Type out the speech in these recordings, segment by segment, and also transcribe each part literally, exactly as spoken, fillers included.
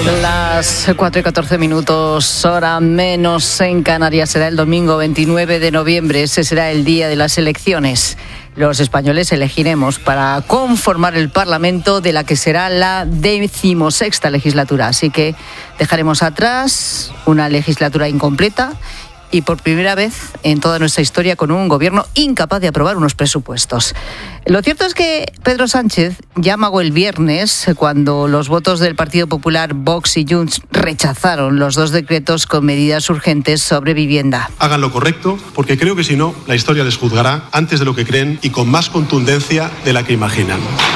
Las cuatro y catorce minutos, hora menos en Canarias. Será el domingo veintinueve de noviembre. Ese será el día de las elecciones. Los españoles elegiremos para conformar el Parlamento de la que será la decimosexta legislatura. Así que dejaremos atrás una legislatura incompleta y por primera vez en toda nuestra historia con un gobierno incapaz de aprobar unos presupuestos. Lo cierto es que Pedro Sánchez ya amagó el viernes cuando los votos del Partido Popular, Vox y Junts rechazaron los dos decretos con medidas urgentes sobre vivienda. Hagan lo correcto, porque creo que si no, la historia les juzgará antes de lo que creen y con más contundencia de la que imaginan.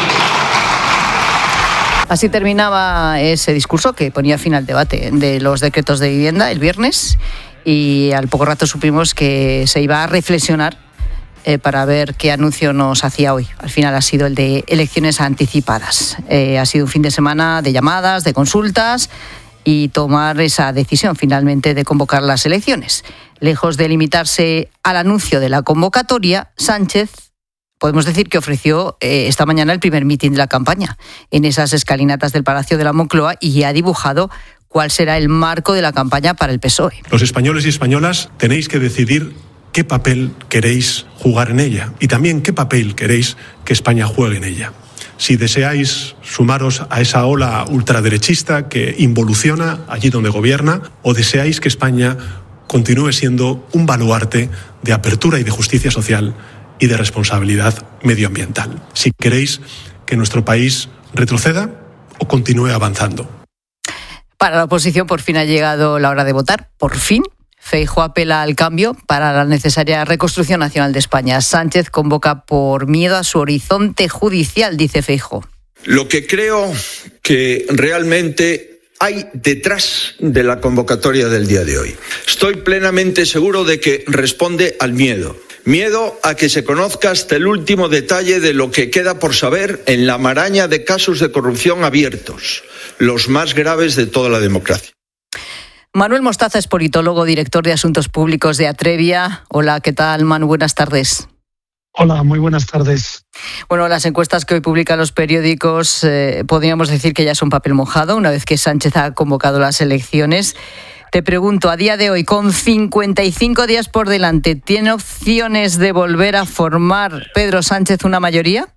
Así terminaba ese discurso que ponía fin al debate de los decretos de vivienda el viernes. Y al poco rato supimos que se iba a reflexionar eh, para ver qué anuncio nos hacía hoy. Al final ha sido el de elecciones anticipadas. Eh, ha sido un fin de semana de llamadas, de consultas y tomar esa decisión finalmente de convocar las elecciones. Lejos de limitarse al anuncio de la convocatoria, Sánchez, podemos decir que ofreció eh, esta mañana el primer mitin de la campaña en esas escalinatas del Palacio de la Moncloa y ha dibujado cuál será el marco de la campaña para el P S O E. Los españoles y españolas tenéis que decidir qué papel queréis jugar en ella y también qué papel queréis que España juegue en ella. Si deseáis sumaros a esa ola ultraderechista que involuciona allí donde gobierna, o deseáis que España continúe siendo un baluarte de apertura y de justicia social y de responsabilidad medioambiental. Si queréis que nuestro país retroceda o continúe avanzando. Para la oposición por fin ha llegado la hora de votar, por fin. Feijóo apela al cambio para la necesaria reconstrucción nacional de España. Sánchez convoca por miedo a su horizonte judicial, dice Feijóo. Lo que creo que realmente hay detrás de la convocatoria del día de hoy. Estoy plenamente seguro de que responde al miedo. Miedo a que se conozca hasta el último detalle de lo que queda por saber en la maraña de casos de corrupción abiertos, los más graves de toda la democracia. Manuel Mostaza es politólogo, director de Asuntos Públicos de Atrevia. Hola, ¿qué tal, Manu? Buenas tardes. Hola, muy buenas tardes. Bueno, las encuestas que hoy publican los periódicos eh, podríamos decir que ya son papel mojado una vez que Sánchez ha convocado las elecciones. Te pregunto, a día de hoy, con cincuenta y cinco días por delante, ¿tiene opciones de volver a formar Pedro Sánchez una mayoría?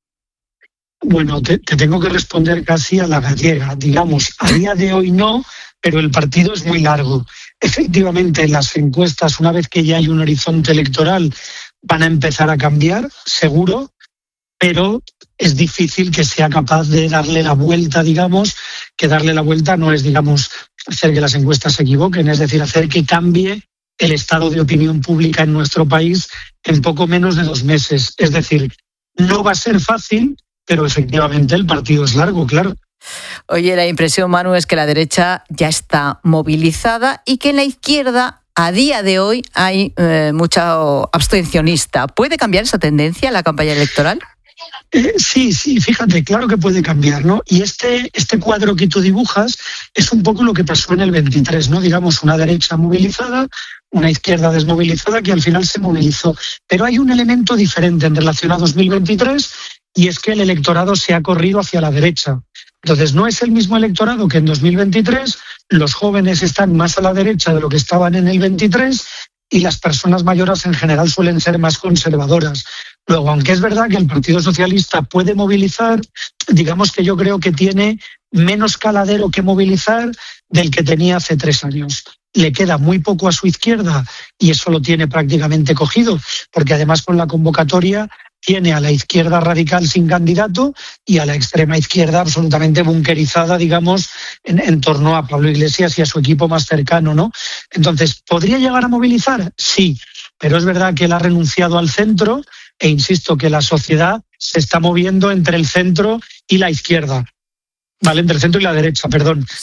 Bueno, te, te tengo que responder casi a la gallega. Digamos, a día de hoy no, pero el partido es muy largo. Efectivamente, las encuestas, una vez que ya hay un horizonte electoral, van a empezar a cambiar, seguro, pero es difícil que sea capaz de darle la vuelta, digamos, que darle la vuelta no es, digamos, hacer que las encuestas se equivoquen, es decir, hacer que cambie el estado de opinión pública en nuestro país en poco menos de dos meses. Es decir, no va a ser fácil, pero efectivamente el partido es largo, claro. Oye, la impresión, Manu, es que la derecha ya está movilizada y que en la izquierda, a día de hoy, hay eh, mucho abstencionista. ¿Puede cambiar esa tendencia en la campaña electoral? Eh, sí, sí, fíjate, claro que puede cambiar, ¿no? Y este, este cuadro que tú dibujas es un poco lo que pasó en el veintitrés, ¿no? Digamos, una derecha movilizada, una izquierda desmovilizada que al final se movilizó. Pero hay un elemento diferente en relación a dos mil veintitrés y es que el electorado se ha corrido hacia la derecha. Entonces, no es el mismo electorado que en dos mil veintitrés, los jóvenes están más a la derecha de lo que estaban en el veintitrés y las personas mayores en general suelen ser más conservadoras. Luego, aunque es verdad que el Partido Socialista puede movilizar, digamos que yo creo que tiene menos caladero que movilizar del que tenía hace tres años. Le queda muy poco a su izquierda y eso lo tiene prácticamente cogido, porque además con la convocatoria tiene a la izquierda radical sin candidato y a la extrema izquierda absolutamente bunkerizada, digamos, en, en torno a Pablo Iglesias y a su equipo más cercano, ¿no? Entonces, ¿podría llegar a movilizar? Sí, pero es verdad que él ha renunciado al centro e insisto que la sociedad se está moviendo entre el centro y la izquierda. Vale, entre el centro y la derecha, perdón.